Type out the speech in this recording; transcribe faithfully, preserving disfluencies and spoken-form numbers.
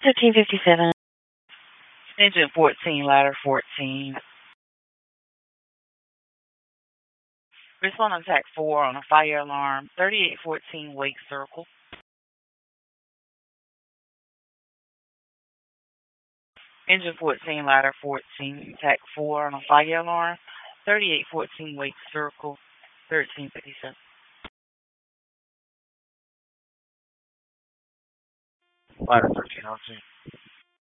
thirteen fifty-seven. Engine fourteen, ladder fourteen. Respond on tack four on a fire alarm, thirty-eight fourteen Wake Circle. Engine fourteen, ladder fourteen, tack four on a fire alarm, thirty-eight fourteen Wake Circle, thirteen fifty-seven. Ladder thirteen oh two.